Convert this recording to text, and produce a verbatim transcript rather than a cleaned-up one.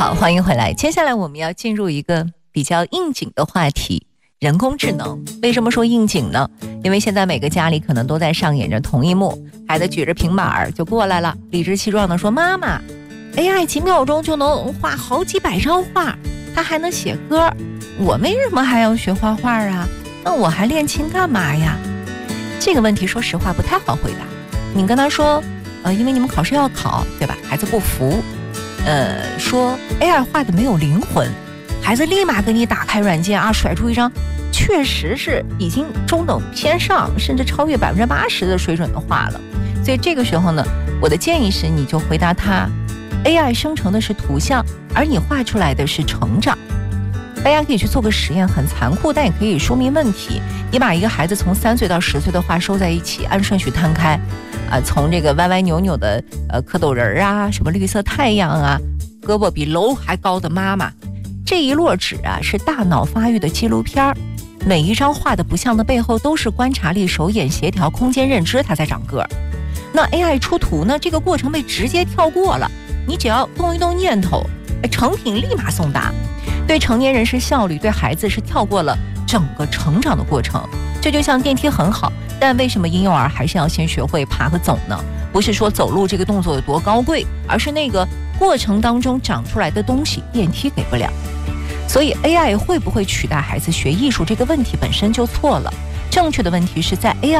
好，欢迎回来。接下来我们要进入一个比较应景的话题，人工智能。为什么说应景呢？因为现在每个家里可能都在上演着同一幕，孩子举着平板就过来了，理直气壮地说：妈妈 A I 几秒钟就能画好几百张画，它还能写歌，我为什么还要学画画啊？那我还练琴干嘛呀？这个问题说实话不太好回答。你跟他说呃，因为你们考试要考，对吧？孩子不服，呃，说 A I 画的没有灵魂，孩子立马给你打开软件啊，甩出一张确实是已经中等偏上，甚至超越百分之八十的水准的画了。所以这个时候呢，我的建议是，你就回答他 ，A I 生成的是图像，而你画出来的是成长。大家可以去做个实验，很残酷，但也可以说明问题。你把一个孩子从三岁到十岁的画收在一起，按顺序摊开，啊、呃，从这个歪歪扭扭的呃蝌蚪人啊，什么绿色太阳啊，胳膊比楼还高的妈妈，这一摞纸啊是大脑发育的纪录片，每一张画的不像的背后都是观察力、手眼协调、空间认知，它才长个儿。那 A I 出图呢，这个过程被直接跳过了，你只要动一动念头，成品立马送达。对成年人是效率，对孩子是跳过了整个成长的过程。这就像电梯很好，但为什么婴幼儿还是要先学会爬和走呢？不是说走路这个动作有多高贵，而是那个过程当中长出来的东西电梯给不了。所以 A I 会不会取代孩子学艺术这个问题本身就错了，正确的问题是在 A I